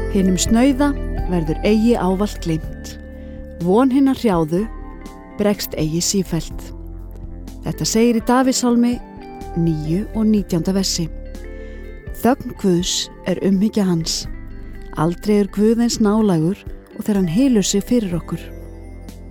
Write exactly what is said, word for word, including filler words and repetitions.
Hinum snauða verður eigi ávallt gleymt. Von hinnar hrjáðu bregst eigi sífellt. Þetta segir í Davíðssálmi níu og nítjánda versi. Þögn Guðs er umhyggja hans. Aldrei er Guð eins nálægur og þegar hann hylur sig fyrir okkur.